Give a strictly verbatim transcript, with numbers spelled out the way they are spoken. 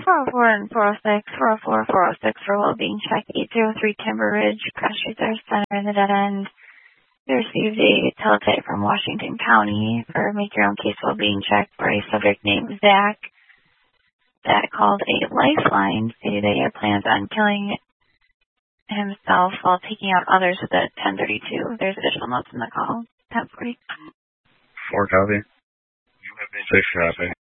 four oh four and four oh six, four oh four, four oh six for well-being check, eight oh three Timber Ridge, Crash Resource Center in the dead end. We received a teletype from Washington County for make your own case well-being check for a subject named Zach that called a lifeline, stated that he had plans on killing himself while taking out others with a ten thirty-two. There's additional notes in the call. ten forty. Four copy. Six copy.